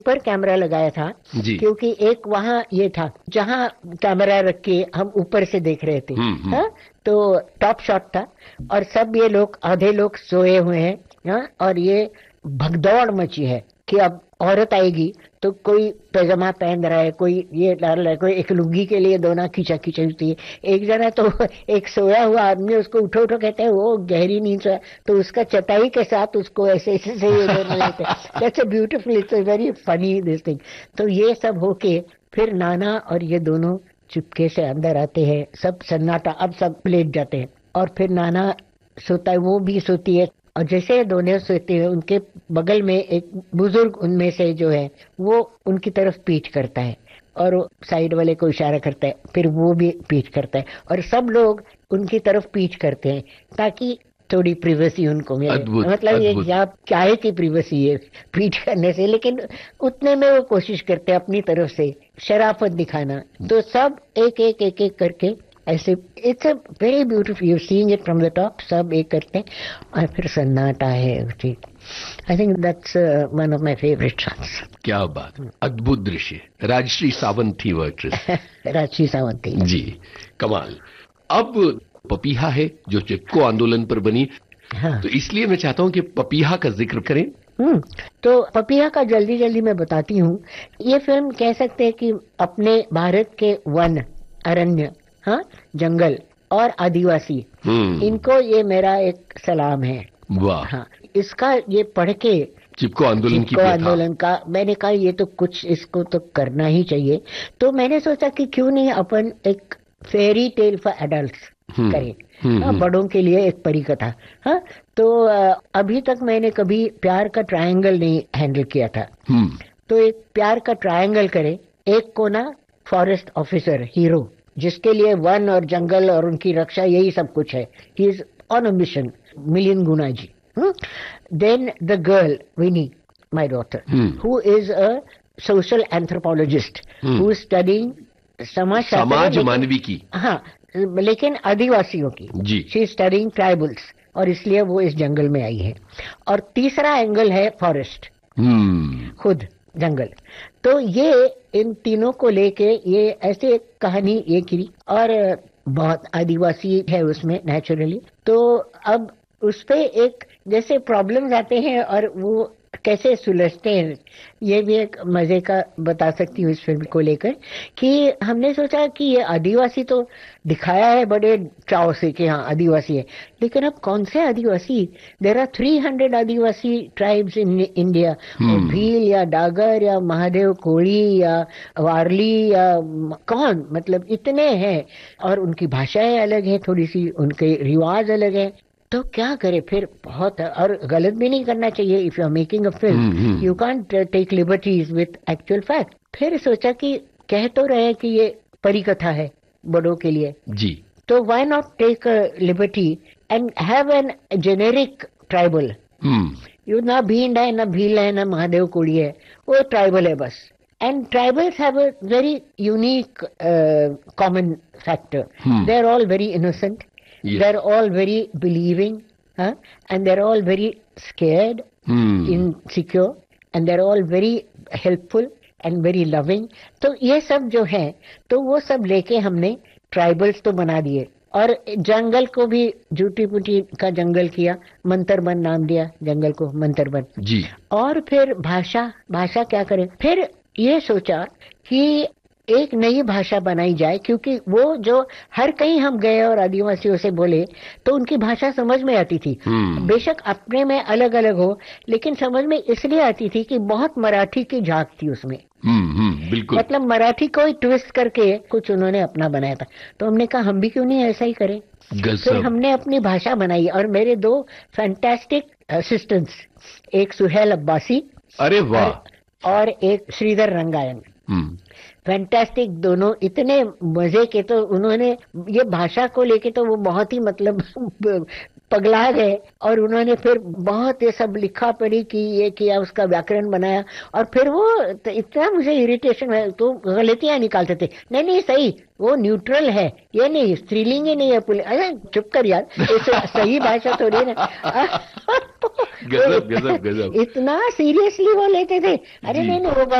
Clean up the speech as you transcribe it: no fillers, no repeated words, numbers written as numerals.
पर कैमरा लगाया था क्योंकि एक वहाँ ये था जहाँ कैमरा रख के हम ऊपर से देख रहे थे। हाँ, तो टॉप शॉट था और सब ये लोग आधे लोग सोए हुए हैं। हाँ, और ये भगदौड़ मची है कि अब औरत आएगी तो कोई पैजामा पहन रहा है, कोई ये डाल रहा है, कोई एक लुंगी के लिए दोना खींचा खींचा होती है। एक जना तो एक सोया हुआ आदमी उसको उठो उठो कहते हैं, वो गहरी नींद सोया तो उसका चटाई के साथ उसको ऐसे ऐसे से ये दोनों लेते हैं। That's a beautiful, it's a very funny this thing. तो ये सब होके फिर नाना और ये दोनों चुपके से अंदर आते हैं, सब सन्नाटा, अब सब लेट जाते हैं और फिर नाना सोता है, वो भी सोती है। और जैसे दोनों सोते हैं उनके बगल में एक बुजुर्ग उनमें से जो है वो उनकी तरफ पीठ करता है और साइड वाले को इशारा करता है, फिर वो भी पीठ करता है और सब लोग उनकी तरफ पीठ करते हैं ताकि थोड़ी प्रिवेसी उनको मिले। मतलब ये क्या है कि प्रिवेसी है पीठ करने से, लेकिन उतने में वो कोशिश करते हैं अपनी तरफ से शराफत दिखाना। तो सब एक एक एक एक करके ऐसे, it's a very beautiful, you seeing it from the top, सब एक करते हैं और फिर सन्नाटा है। ठीक, I think that's one of my favourite shots. क्या बात, अद्भुत दृश्य। राजश्री सावंत थी वो एक्ट्रेस। राजश्री सावंत थी जी, कमाल। अब पपीहा है जो चिपको आंदोलन पर बनी। हाँ। तो इसलिए मैं चाहता हूँ कि पपीहा का जिक्र करें। तो पपीहा का जल्दी जल्दी मैं बताती हूँ। ये फिल्म कह सकते हैं कि अपने भारत के वन, अरण्य, हाँ, जंगल और आदिवासी, इनको ये मेरा एक सलाम है। वाह। हाँ, इसका ये पढ़ के चिपको आंदोलन का मैंने कहा ये तो कुछ इसको तो करना ही चाहिए। तो मैंने सोचा कि क्यों नहीं अपन एक फेरी टेल फॉर एडल्ट्स करें, बड़ों के लिए एक परी कथा। हाँ, तो अभी तक मैंने कभी प्यार का ट्रायंगल नहीं हैंडल किया था। तो एक प्यार का ट्रायंगल करें। एक कोना फॉरेस्ट ऑफिसर हीरो, जिसके लिए वन और जंगल और उनकी रक्षा यही सब कुछ है, he is on a mission, million Guna ji. Then the girl Winnie, my daughter, who is a social anthropologist, who is studying समाज मानवी की, हाँ, लेकिन आदिवासियों की जी। शी इज स्टडीइंग ट्राइबल्स और इसलिए वो इस जंगल में आई है। और तीसरा एंगल है फॉरेस्ट, खुद जंगल। तो ये इन तीनों को लेके ये ऐसे एक कहानी ये की और बहुत आदिवासी है उसमें नेचुरली। तो अब उस पे एक जैसे प्रॉब्लम्स आते हैं और वो कैसे सुलझते हैं, ये भी एक मजे का बता सकती हूँ इस फिल्म को लेकर। कि हमने सोचा कि ये आदिवासी तो दिखाया है बड़े चाव से कि हाँ आदिवासी है, लेकिन अब कौन से आदिवासी? There are 300 Adivasi tribes in India. Bhil या डागर या महादेव कोड़ी या वारली या कौन, मतलब इतने हैं और उनकी भाषाएं अलग है, थोड़ी सी उनके रिवाज अलग है। तो क्या करे फिर, बहुत, और गलत भी नहीं करना चाहिए। If you are making a film you can't take liberties with actual fact. फिर सोचा कि कह तो रहे कि ये परी कथा है बड़ों के लिए जी, तो why not take liberty and have an generic tribal. You ना भींड है, ना भील है, ना महादेव कोड़ी है, वो ट्राइबल है बस। And tribals have a very unique common factor, they are all very innocent. Yes. They're all very believing, and they're all very scared, insecure, and they're all very helpful and very loving. तो ये सब जो है तो वो सब लेके हमने ट्राइबल्स तो बना दिए और जंगल को भी झूठी पुटी का जंगल किया, मंतरबन नाम दिया जंगल को, मंतरबन जी। और फिर भाषा क्या करें, फिर ये सोचा कि एक नई भाषा बनाई जाए, क्योंकि वो जो हर कहीं हम गए और आदिवासियों से बोले तो उनकी भाषा समझ में आती थी। बेशक अपने में अलग अलग हो, लेकिन समझ में इसलिए आती थी कि बहुत मराठी की झांक थी उसमें। बिल्कुल, मतलब मराठी को ही ट्विस्ट करके कुछ उन्होंने अपना बनाया था। तो हमने कहा हम भी क्यों नहीं ऐसा ही करें। फिर हमने अपनी भाषा बनाई और मेरे 2 फैंटास्टिक असिस्टेंट्स, एक सुहेल अब्बासी, अरे वाह, और एक श्रीधर रंगायन, फैंटास्टिक, दोनों इतने मजे के। तो उन्होंने ये भाषा को लेके तो वो बहुत ही मतलब पगला गए और उन्होंने फिर बहुत ये सब लिखा पढ़ी की, ये किया, उसका व्याकरण बनाया और फिर वो इतना मुझे इरिटेशन है, तो गलतियां निकालते थे। नहीं नहीं सही, वो न्यूट्रल है, ये नहीं स्त्रीलिंग ही नहीं है पुलिस। अरे चुप कर यार, सही भाषा थोड़ी है ना। गजब गजब गजब, इतना सीरियसली वो लेते थे। अरे नहीं नहीं वो